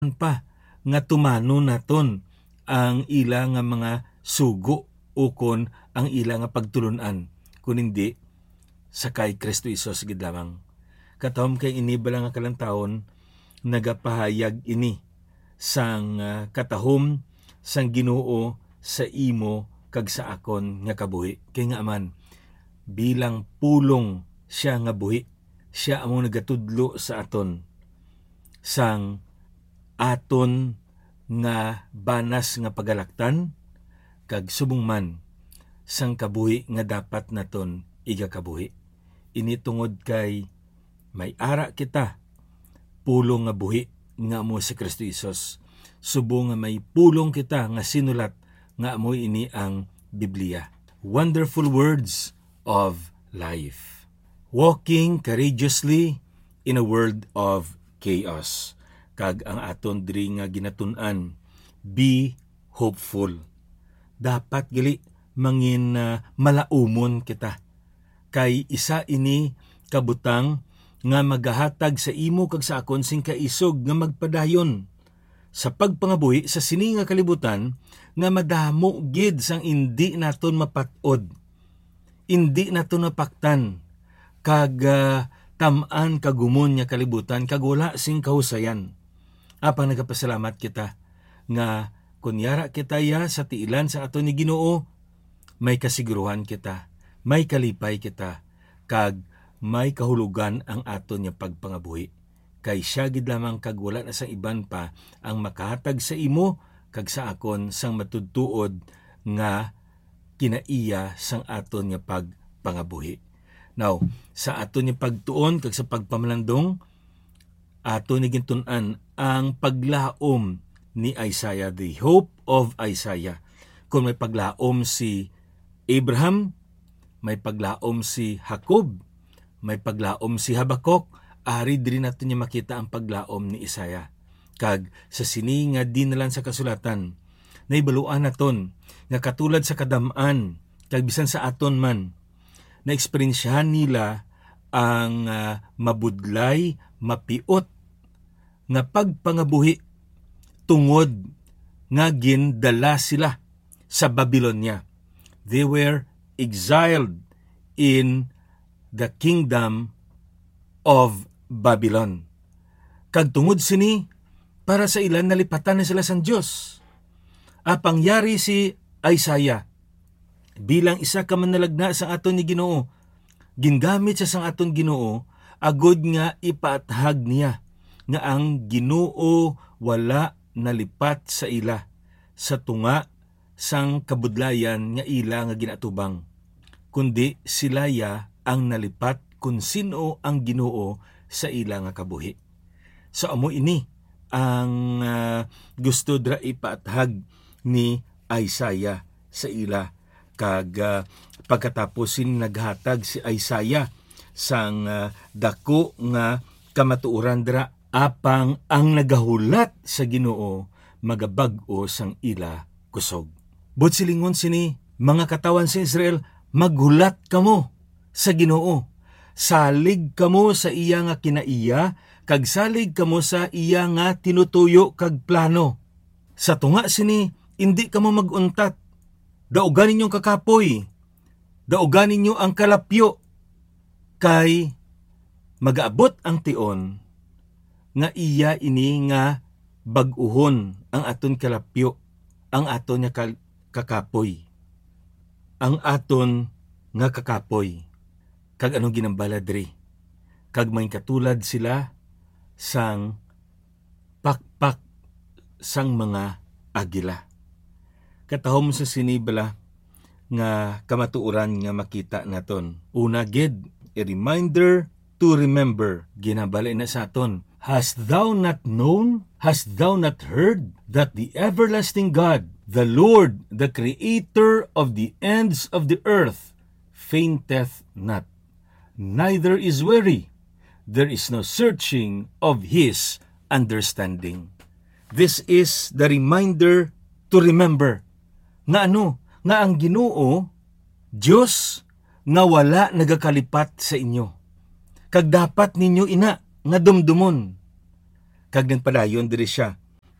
pa nga tumano naton ang ila nga mga sugo ukon ang ila nga pagtulunan kun hindi sakay Kristo Isos gid lamang. Katawom kay ini bala nga kalantawon nagapahayag ini sang katahom sang Ginoo sa imo kag sa akon nga kabuhi. Kay nga man bilang pulong siya nga buhi, siya among nagatudlo sa aton sang aton nga banas nga pagalaktan kag subong man sang kabuhi nga dapat naton igakabuhi. Ini tungod kay may ara kita pulong nga buhi nga amo si Kristo Isos. Subong nga may pulong kita nga sinulat nga amo ini ang Biblia. Wonderful words of life. Walking courageously in a world of chaos. Kag ang aton diri nga ginatun-an, be hopeful. Dapat gali mangin malaumon kita. Kay isa ini kabutang nga magahatag sa imo kag sa akon sing kaisog nga magpadayon sa pagpangabuhi sa sini nga kalibutan nga madamo gid sang indi naton mapat-od, indi naton napaktan kag tam-an kagumon nga kalibutan kag wala sing kahusayan. Apang nagapasalamat kita nga kunyara kita ya sa tiilan sa aton ni Ginoo, may kasiguruhan kita, may kalipay kita, kag may kahulugan ang aton nga pagpangabuhi. Kay siya gid lamang kag wala na sa iban pa ang makahatag sa imo kag sa akon sang matudtuod nga kinaiya sang aton nga pagpangabuhi. Now, sa aton nga pagtuon kag sa pagpamalandong, aton ni gintun-an ang paglaom ni Isaiah, the hope of Isaiah. Kung may paglaom si Abraham, may paglaom si Jacob, may paglaom si Habakuk, ari diri natin niya makita ang paglaom ni Isaiah. Kag sa sini nga dinalan sa kasulatan, naibaluan naton nga katulad sa kadam-an, kag bisan sa aton man, na eksperyensyahan nila ang mabudlay, mapiot nga pagpangabuhi tungod nga gindala sila sa Babylonia. They were exiled in the kingdom of Babylon. Kag tungod sini, para sa ilan nalipatan na sila sang Dios. Apangyari si Isaiah bilang isa ka manalagna sang aton ni Ginoo. Gingamit sa sang aton Ginoo agud nga ipaathag niya nga ang Ginoo wala nalipat sa ila sa tunga sang kabudlayan nga ila nga ginatubang, kundi sila ya ang nalipat kung sino ang Ginoo sa ila nga kabuhi. So amo ini ang gusto dra ipaathag ni Isaiah sa ila. Kag pagkatapos naghatag si Isaiah sang dako nga kamatuoran dra apang ang nagahulat sa Ginoo magabag-o sang ila kusog. But silingon sini, mga katawan sa Israel, maghulat kamo sa Ginoo. Salig kamo sa iya nga kinaiya, kag salig kamo sa iya nga tinutuyo kag plano. Sa tunga sini, hindi kamo maguntat. Daugan ninyong kakapoy. Daugan ninyo ang kalapyo. Kay magaabot ang tion nga iya ini nga bag-uhon ang aton kalapyo, ang aton nga kakapoy. Ang aton nga kakapoy. Kag anong ginambala diri? Kag may katulad sila sang pakpak sang mga agila. Katahom sa sinibala nga kamatuoran nga makita naton. Una gid, a reminder to remember. Ginabala na sa aton. Hast thou not known? Hast thou not heard that the everlasting God, the Lord, the Creator of the ends of the earth, fainteth not, neither is weary. There is no searching of His understanding. This is the reminder to remember. Nga ano? Nga ang Ginoo, Diyos, nga wala nagakalipat sa inyo. Kag dapat ninyo ina nga dumdumon. Kag nagpadayon diri siya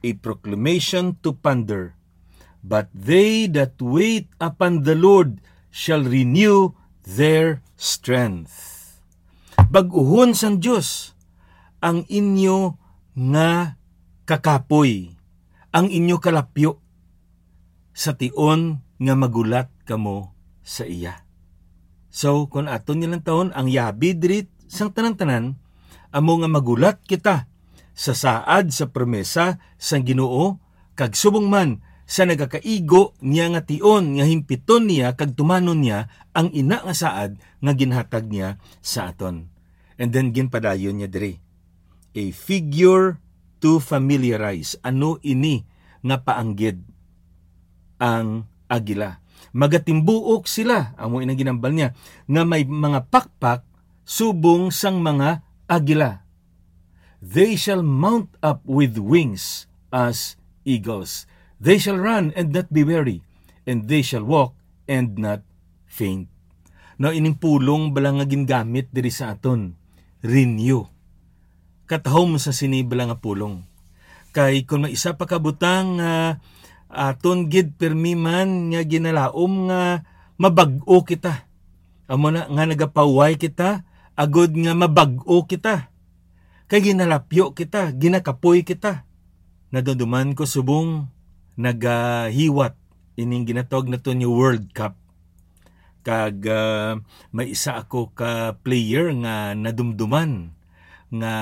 a proclamation to ponder. But they that wait upon the Lord shall renew their strength. Bag-uhon sang Dios ang inyo nga kakapoy, ang inyo kalapyo, sa tion nga magulat kamo sa iya. So, kung aton nilang taon, ang yabi dirit sang tanan-tanan, amo nga magulat kita sa saad sa promesa sang Ginoo, kag subong man sa nagakaigo niya nga tion nga himpiton niya kag tumanon niya ang ina nga saad nga ginhatag niya sa aton. And then ginpadayon niya diri, a figure to familiarize. Ano ini nga paanggid ang agila. Magatimbuok sila, amo inang ginambal niya, nga may mga pakpak subong sang mga agila. They shall mount up with wings as eagles. They shall run and not be weary, and they shall walk and not faint. No, ining pulong balang nga gingamit diri sa aton, renew. Katahom sa sinibala nga pulong. Kay kung may isa pa kabutang aton gid permi man nga ginalaom nga mabag-o kita. Amo na nga nagapaway kita, agod nga mabag-o kita. Kay ginalapyo kita, ginakapoy kita. Naduduman ko subong nagahiwat ining ginatawag na to ni World Cup. Kag may isa ako ka player nga nadumduman nga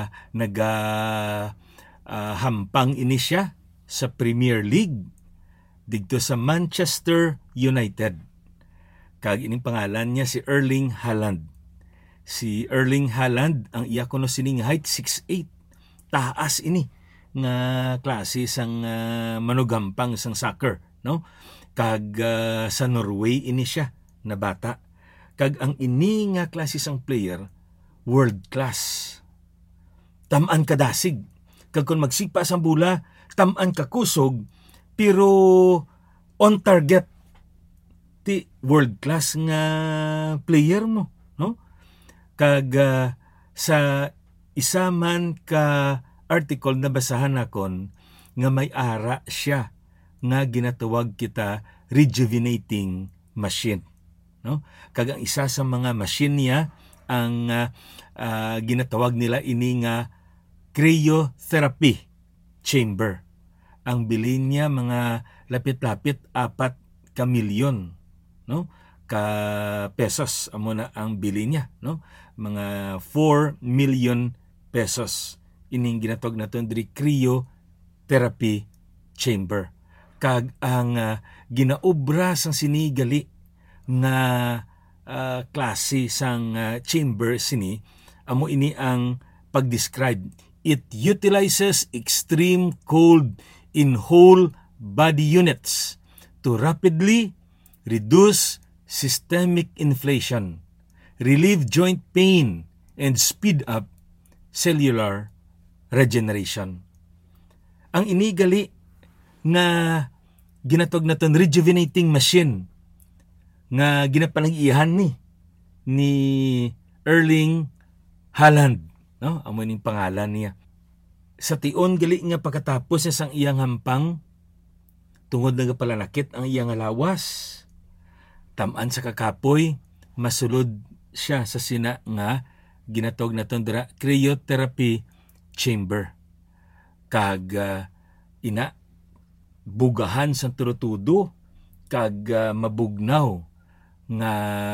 hampang ini siya sa Premier League dito sa Manchester United. Kag ining pangalan niya si Erling Haaland. Si Erling Haaland, ang iya kuno sining height 6'8". Taas ini nga klase sang manugampang sang soccer, no? Kag sa Norway ini siya na bata. Kag ang ini nga klase sang player, world class. Tamaan kadasig. Kag kung magsipa sang bula, tamaan kakusog, pero on target. Ti world class nga player mo, no? Kag sa isa man ka article na basahan nakon nga may ara siya nga ginatawag kita rejuvenating machine, no? Kag ang isa sa mga machine niya ang ginatawag nila ini nga cryotherapy chamber. Ang bilin niya mga lapit-lapit 4 milyon, no? Ka pesos amo na ang bilin niya, no? Mga 4 million pesos ining ginatawag naton diri cryotherapy chamber. Kag ang ginaobra sang sinigali nga klase sang chamber sini, amo ini ang pag-describe. It utilizes extreme cold in whole body units to rapidly reduce systemic inflation, relieve joint pain, and speed up cellular regeneration. Ang inigali nga ginatawag naton rejuvenating machine nga ginapalang-ihan ni Erling Haaland, no? Amo ning pangalan niya. Sa tion gali nga pagkatapos sa sang iyang hampang, tungod nga palanakit ang iyang lawas, tamaan sa kakapoy, masulod siya sa sina nga ginatawag naton dira cryotherapy chamber. Kag ina bugahan sa turutudo, kag mabugnaw nga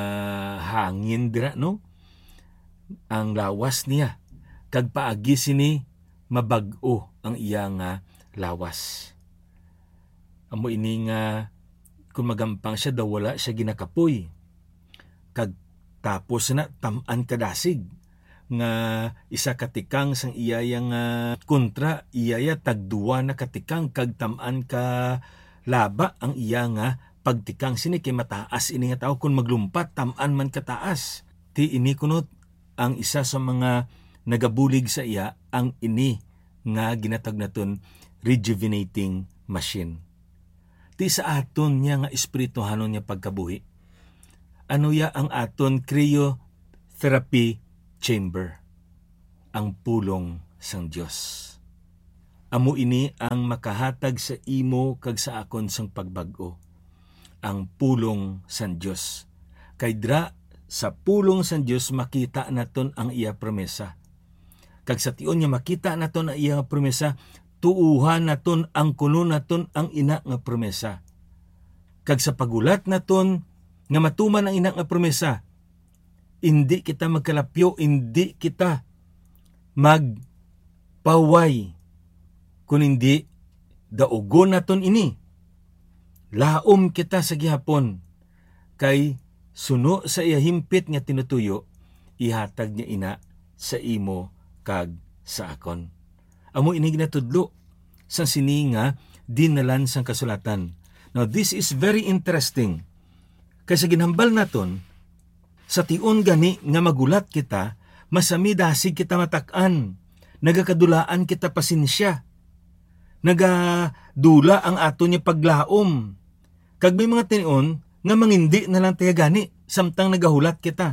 hangin dira, no? Ang lawas niya, kag paagi sini mabag-o ang iyang lawas. Amo ini nga kung magampang siya daw wala siya ginakapoy. Kag tapos na tamaan kadasig nga isa katikang sang iyayang kontra, iyaya tagduwa na katikang kag tamaan ka laba ang iya nga pagtikang sini kay mataas ini nga tao, kung maglumpat tamaan man kataas. Ti ini kunot ang isa sa mga nagabulig sa iya ang ini nga ginatag naton rejuvenating machine. Ti sa aton niya nga espirituhanon niya pagkabuhi. Ano ya ang aton cryotherapy chamber? Ang pulong sang Dios. Amo ini ang makahatag sa imo kag sa akon sang pagbag-o, ang pulong san Dios. Kay dra sa pulong san Dios makita naton ang iya promesa. Kag sa tion nga makita naton ang iya promesa, tuuhan naton ang kuno naton ang ina nga promesa. Kag sa pagulat naton nga matuman ang ina nga promesa, hindi kita magkalapyo, hindi kita magpaway, kung hindi daugon naton ini. Laom kita sa gihapon, kay suno sa iya himpit nga tinutuyo, ihatag niya ina sa imo kag sa akon. Amo ini ginatudlo sa sini nga dinalan sang kasulatan. Now this is very interesting. Kay sa ginhambal naton, sa tion gani nga magulat kita, masami dasig kita matak-an, nagakadulaan kita pasensya, nagadula ang ato niya paglaom. Kag may mga tion nga mangindi na lang tayo gani, samtang nagahulat kita.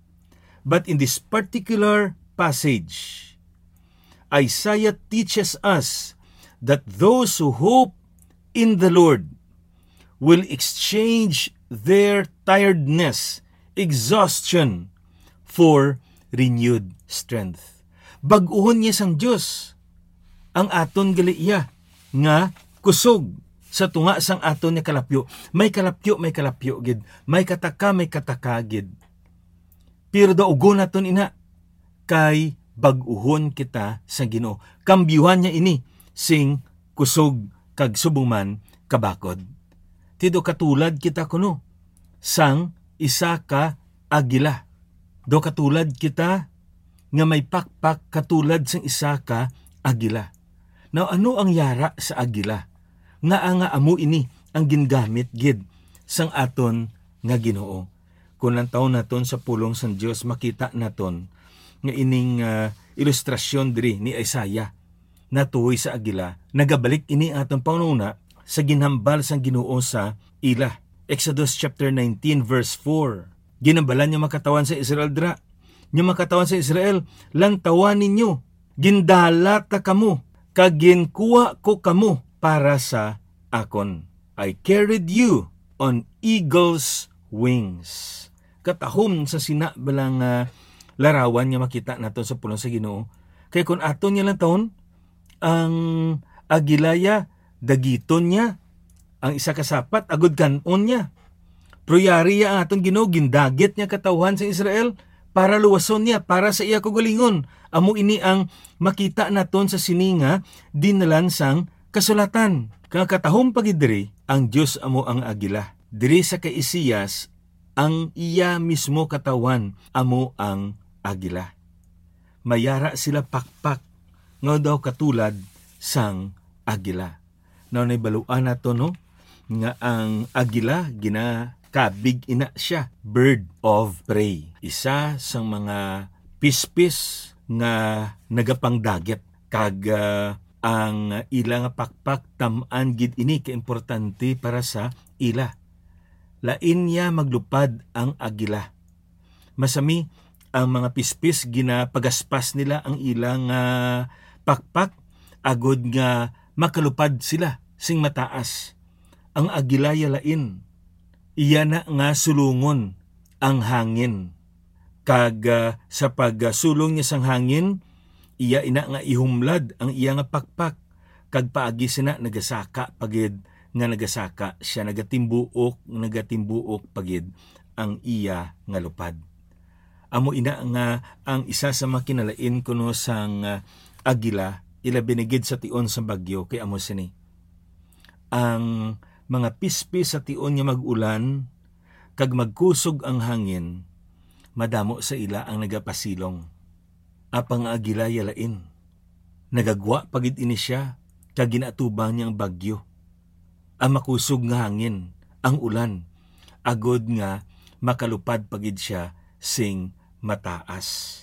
But in this particular passage, Isaiah teaches us that those who hope in the Lord will exchange their tiredness, exhaustion, for renewed strength. Bag-uhon niya sang Diyos ang aton galiya nga kusog sa tunga sang aton nga kalapyo. May kalapyo gid. May kataka gid. Pero daugon naton ina kay bag-uhon kita sa Ginoo. Kambyuhan niya ini sing kusog kag subuman kabakod. Tido katulad kita kuno sang isa ka agila. Do katulad kita nga may pakpak katulad sang isa ka agila. Now ano ang yara sa agila? Nga amo ini ang gingamit gid sang aton nga Ginoo. Kung lang taon naton sa pulong sang Dios, makita naton nga ining ilustrasyon diri ni Isaiah na tuhoy sa agila, nagabalik ini atong panuna sa ginhambal sang Ginoo sa ila. Exodus chapter 19 verse 4. Ginambalan niya makatawan sa Israel dra. Niya makatawan sa Israel, lantawan ninyo, gindala ta kamo, kag ginkuha ko kamo para sa akon. I carried you on eagle's wings. Katahom sa sina balang larawan niya makita naton sa pulong sa Ginoo. Kay kung aton niya lang taon, ang agilaya, dagiton niya, ang isa kasapat, agud kanon niya. Proyari ang aton Ginoo, gindagit niya katawhan sa Israel para luwason niya, para sa iya kugalingon. Amo ini ang makita naton sa sininga dinalan sang kasulatan. Kaya katahom pagidiri, ang Diyos amo ang agila. Diri sa kay Isaias, ang iya mismo katawan amo ang agila. Mayara sila pakpak, nga daw katulad sang agila. Now naibaluan nato no, nga ang agila ginakabig ina siya, bird of prey. Isa sang mga pispis nga nagapangdaget, kag ang ila nga pakpak tam-an gid ini kaimportante para sa ila. Lain niya maglupad ang agila. Masami ang mga pispis ginapagaspas nila ang ilang pakpak agod nga makalupad sila sing mataas. Ang agila lain, iya na nga sulungon ang hangin. Kag sa pagsulong niya sang hangin, iya ina nga ihumlad ang iya nga pakpak. Kag paagi sina nagasaka pagid nga nagasaka siya, nagatimbuok pagid ang iya nga lupad. Amo ina nga ang isa sa makinalain kuno sang agila, ila binigid sa tion sa bagyo, kay amo sini. Ang mga pispis sa tion nga mag-ulan, kag magkusog ang hangin, madamo sa ila ang nagapasilong. Apang agila yalain, nagagwa pagid ini siya, kag ginatubang niyang bagyo. Ang makusog nga hangin, ang ulan, agod nga makalupad pagid siya sing mataas.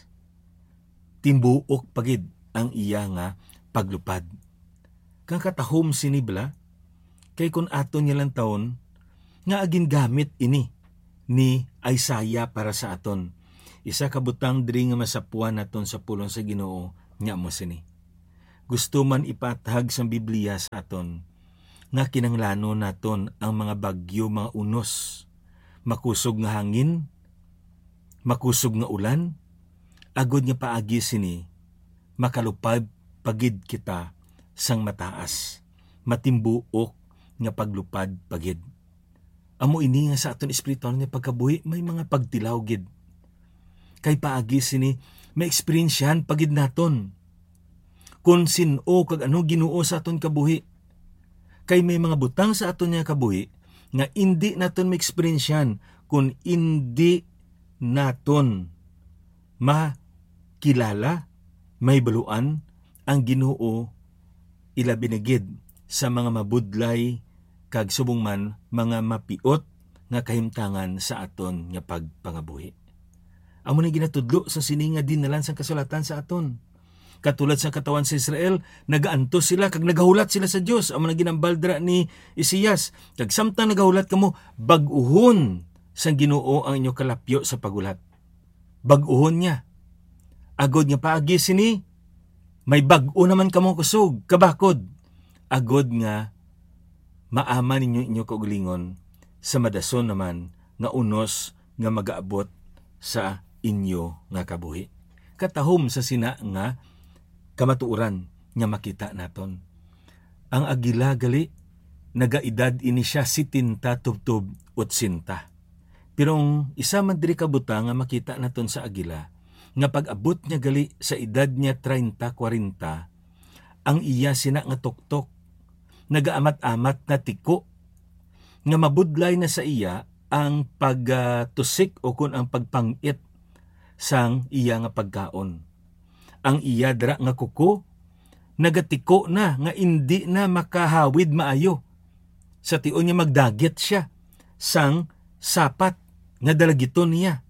Timbuok pagid ang iya nga paglupad. Kang katahom sinibla, kay kun aton niya lang taon, nga agin gamit ini ni Isaiah para sa aton. Isa kabutang diri nga masapuan naton sa pulong sa Ginoo nga mo sini. gusto man ipatahag sa Biblia sa aton nga kinanglano naton ang mga bagyo, mga unos, makusog nga hangin, makusog nga ulan, agod nga paagi sini makalupad pagid kita sang mataas, matimbuok nga paglupad pagid. Amo ini nga sa aton espiritual nga pagkabuhi may mga pagtilaw gid. Kay paagi sini may experiensyan pagid naton. Kung sino kag ano Ginoo sa aton kabuhi. Kay may mga butang sa aton nga kabuhi nga hindi naton ma-experiensyan kung hindi naton makilala, may baluan ang Ginoo ila binigid sa mga mabudlay kag subong man mga mapiot nga kahimtangan sa aton nga pagpangabuhi. Amo na ginatudlo sa sininga dinalan sang kasulatan sa aton. Katulad sa katawan sa Israel, nagaantos sila kag nagahulat sila sa Dios. Amo na ginambaldra ni Isaias. Kag samtang nagahulat kamo, bag-uhon sang Ginoo ang inyo kalapyo sa pagulat. Bag-uhon niya. Agod nga paagi sini, may bag-o naman kamo kusog, kabakod. Agod nga maaman ninyo inyo kaugalingon sa madason naman nga unos nga magaabot sa inyo nga kabuhi. Katahom sa sina nga kamatuuran nga makita naton. Ang agila gali nagaedad ini siya 70 tubtob 80. Pero isa man diri kabuta nga makita naton sa agila nga pag-abot niya gali sa edad niya 30-40, ang iya sina nga tuktok, nagaamat-amat na tiko, nga mabudlay na sa iya ang pagtusik o kun ang pagpangit sang iya nga pagkaon. Ang iya dra nga kuko, nagatiko na nga hindi na makahawid maayo. Sa tion niya magdagit siya sang sapat nga dalagiton niya.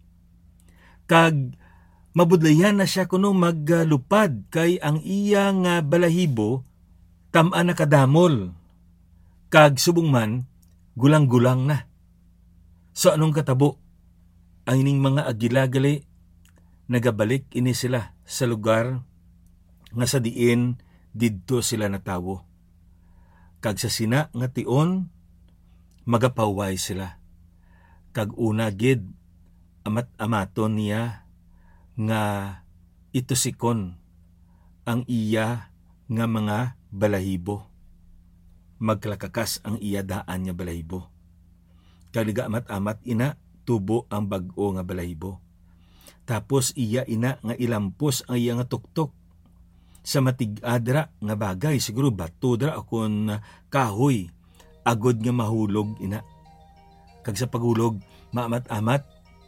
Kag mabudlayan na siya kuno maglupad kay ang iya nga balahibo tam-an na kadamol. Kag subong man gulang-gulang na. So anong katabo? Ang ining mga agilagali nagabalik ini sila sa lugar nga sa diin didto sila natawo. Kag sa sina nga tion magapaway sila. Kag una gid amat-amaton niya nga itusikon ang iya nga mga balahibo. Magkalakakas ang iya daan nga balahibo. Kag amat-amat ina tubo ang bag-o nga balahibo. Tapos iya ina nga ilampos ang iya nga tuktok sa matig-adra nga bagay, siguro bato dra akon kahoy, agod nga mahulog ina. Kag sa paghulog maamat-amat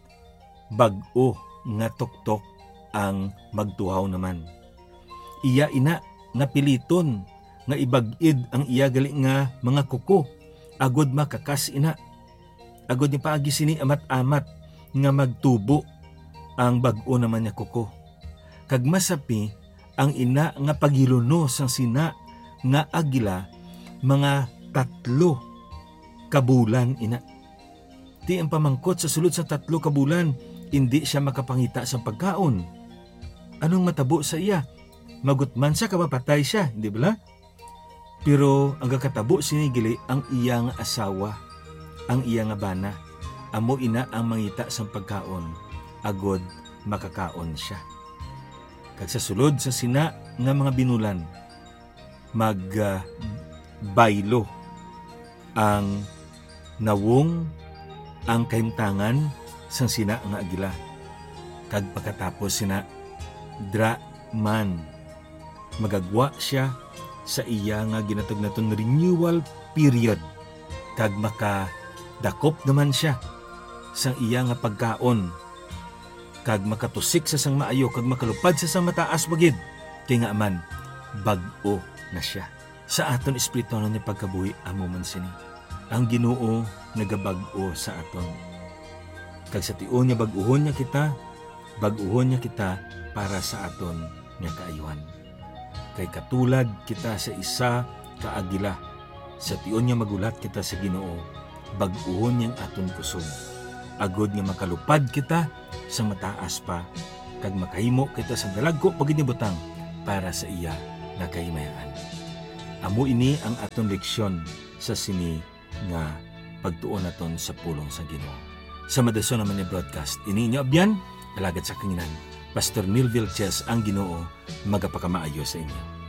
bag-o nga tuktok ang magtuhaw naman. Iya ina nga piliton nga ibag-id ang iya gali nga mga kuko, agod makakas ina. Agod ni paagi sini amat-amat nga magtubo ang bag-o naman niya kuko. Kag masapi ang ina nga pagiluno sang sina nga agila mga 3 kabulan ina. Ti ang pamangkot sa sulod sa 3 kabulan, hindi siya makapangita sa pagkaon. Anong matabo sa iya? Magutman siya, kapapatay siya, hindi ba? Pero ang kakatabo sinigili ang iya nga asawa, ang iya nga bana. Amo ina ang mangita sa pagkaon. Agod makakaon siya. Kag sa sulod sa sina nga mga binulan, baylo ang nawong ang kahimtangan sang sina nga agila. Kag pagkatapos sina dra man magagwa siya sa iya nga ginatag naton renewal period. Kag makadakop naman siya sang iya nga pagkaon. Kag makatusik sa sang maayo, kag makalupad sa sang mataas bagid. Kay nga man, bag-o na siya. Sa aton espiritual ni pagkabuhi, amo man sini. Ang Ginoo nagabag-o sa aton. Kag sa tion niya bag-uhon niya kita para sa aton nga kaayuhan. Kay katulad kita sa isa kaagila, sa tion niya magulat kita sa Ginoo, bag-uhon niyang aton kusog. Agod nga makalupad kita sa mataas pa, kag makahimo kita sa dalagko pagid ni butang para sa iya nakahimayan. Amo ini ang aton leksyon sa sini nga pagtuon naton sa pulong sa Ginoo. Sa madason naman ni broadcast, ini inyo abyan, alagad sa kanginan. Pastor Neil Vilches ang Ginoo, magapakamaayo sa inyo.